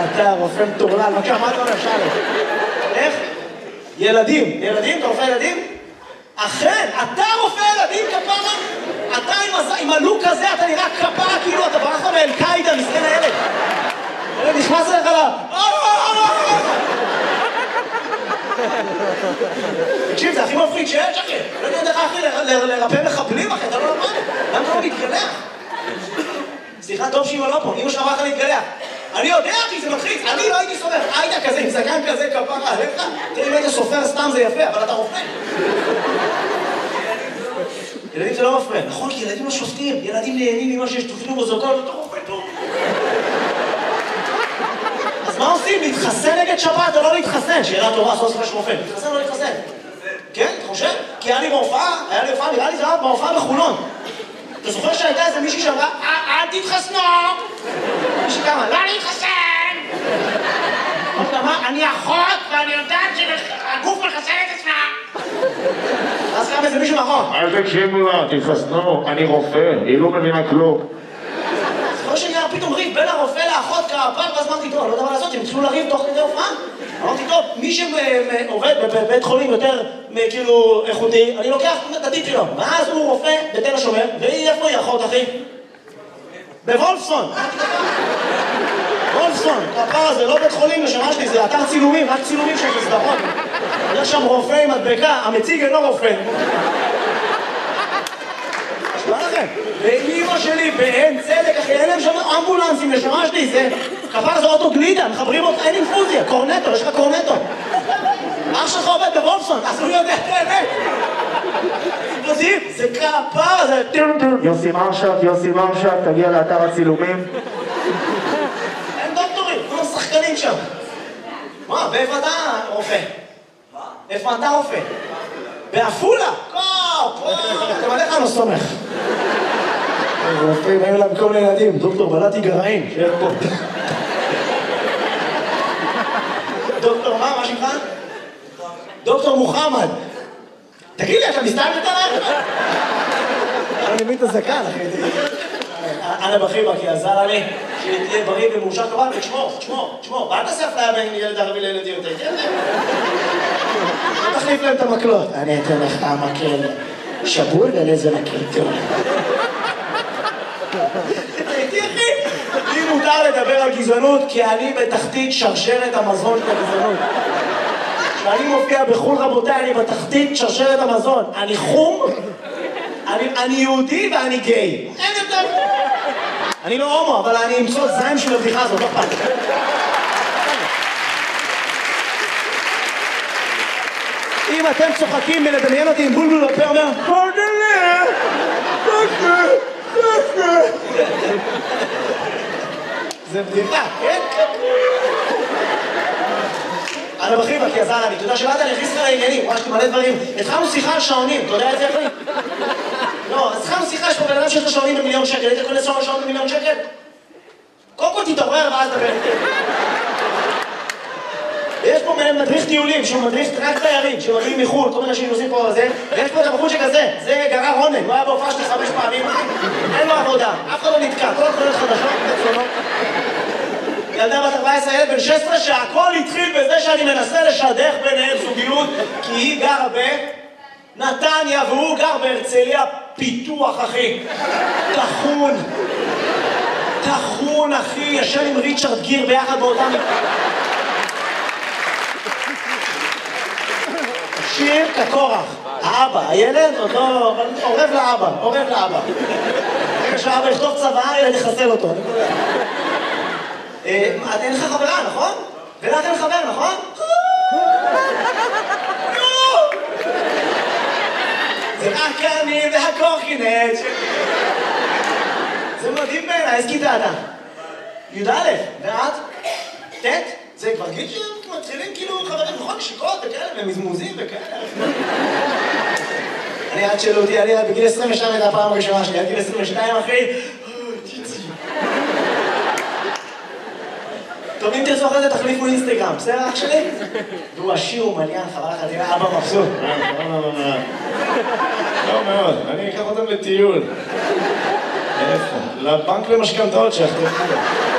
אתה רופא מטורלל, מה אתה אומר שאלה? איך? ילדים, אתה רופא ילדים? אכן, אתה רופא ילדים כפרה? אתה עם הלוק הזה, אתה נראה כפרה כאילו אתה ברחת מאל-קאידה, מסכן הילד. ילד נכנס אליך לה... תקשיב, זה הכי מפחיד שיש, אחי. לא יודע איך אחי לרפא מחבלים, אחי, אתה לא למד. למה אתה לא להתגלח? סליחה, טוב שאמא לא פה, אמא שלך אמרה לך להתגלח. אני יודע, אחי, זה מלחיץ. אני לא הייתי סופר. היית כזה, עם זקן כזה, כפרה עליך. תראי, אם היית סופר סתם זה יפה, אבל אתה רופא. ילדים זה לא מפריע. נכון, כי ילדים לא שופטים. ילדים נהנים ממה שיש תופנו בזוגות, אתה רופא טוב. אז מה עושים? להתחסן נגד שבת או לא להתחסן? שאלה טובה, סוף סוף רופא. להתחסן או לא להתחסן? כן, אתה חושב? כי היה לי בהופעה, נראה לי זה היה בהופעה בחולון. אתה זוכר שהייתה איזה מישהי שאמרה, אל תתחסנו! מישהי כמה, לא להתחסן! אני אחות ואני יודעת שהגוף מחסן את עצמה! אז קם איזה מישהו נכון. אל תקשיבו לה, תתחסנו, אני רופא, היא לא מבינה כלום. זוכר שנראה פתאום ריב בין הרופא לאחות כפר, ואז אמרתי, טוב, אני לא יודע מה לעשות, הם התחילו לריב תוך כדי הופעה. אמרתי, טוב, מי שעובד בבית חולים יותר כאילו איכותי, אני לוקח את הטיפ שלו. ואז הוא רופא בתל השומר, והיא איפה היא אחות, אחי? בוולפסון. וולפסון, כפר הזה, לא בית חולים לשמה שלי, זה אתר צילומים, רק צילומים של סדרות. יש שם רופא עם מדבקה, המציג אינו רופא. מה לכם? ואימא שלי באין צדק, אחי, אין להם שם אמבולנסים לשמה שלי, זה כפר זה אוטו גלידה, מחברים אותך, אין אינפוזיה, קורנטו, יש לך קורנטו. אח שלך עובד בוולפסון, אז הוא יודע את האמת. זה כפר, זה... יוסי מרשת, תגיע לאתר הצילומים. אין דוקטורים, כולם שחקנים שם. מה, באיפה אתה רופא? מה? איפה אתה רופא? באפולה? אתה מלא לך לא סומך. רופאים, היו להם כל מיני ילדים, דוקטור בלעתי גרעין, שיהיה פה. דוקטור מה שמך? דוקטור מוחמד. תגיד לי, אתה מסתלבט עליי? אני מבין את הזקן, אחי. אנא בחיבה, כי עזר לי שתהיה בריא ומאושר כמובן, ותשמור, ואל תעשה אפליה בין ילד ערבי לילד יהודי, תן להם. לא תחליף להם את המקלות. אני אתן לך מקל שבור ולזה מקל טוב. הייתי אחי, לי מותר לדבר על גזענות, כי אני בתחתית שרשרת המזון של הגזענות. כשאני מופיע בחול רבותיי, אני בתחתית שרשרת המזון. אני חום, אני יהודי ואני גיי. אין יותר. אני לא הומו, אבל אני אמצוא זין של הבדיחה הזאת, לא פעם. אם אתם צוחקים מלדמיין אותי עם בולבול בפה, אומר זה בדיחה, כן? אנא בחיבה, כי עזר לי, אתה יודע שבאת, אני אכניס לך לעניינים, ממש מלא דברים. התחלנו שיחה על שעונים, אתה יודע את זה אחי? לא, אז התחלנו שיחה, יש פה בן אדם שיש לו שעונים ב1,000,000 שקל, היית קונה שעון ב1,000,000 שקל? קודם כל תתעורר ואז דבר. יש פה מדריך טיולים, שהוא מדריך רק תיירים, שמגיעים מחו"ל, כל מיני אנשים נוסעים פה וזה, ויש פה את הבחור שכזה, זה גרר רונן, הוא היה בהופעה שלי 5 פעמים, אין לו עבודה, אף אחד לא נתקע, כל התחולות חדשות, תצלונות. ילדה בת 14, ילד בן 16, שהכל התחיל בזה שאני מנסה לשדך ביניהם זוגיות, כי היא גרה בנתניה והוא גר בהרצליה פיתוח, אחי. תחון, אחי, ישן עם ריצ'רד גיר ביחד באותם... שיר כקורח, האבא, הילד עוד לא... עורב לאבא. רגע שהאבא יכתוב צבא, ילד יחסל אותו. אין לך חברה, נכון? ולך אין חבר, נכון? זה רק אני והקורקינט. זה מדהים בעיניי, איזה כיתה אתה? י"א, ואת? ט'? זה כבר גיל שמתחילים כאילו חברים, נכון? נשיקות וכאלה, ומזמוזים וכאלה. אני עד שאלו אותי, אני בגיל 22 הייתה הפעם הראשונה שלי, עד גיל 22 אחי, טוב, אם תרצו אחרי זה תחליפו אינסטגרם, בסדר אח שלי? והוא עשיר, הוא מליין, חבל לך, תראה, אבא מבסוט. לא מאוד, אני אקח אותם לטיול. איפה? לבנק למשכנתאות שאחרי.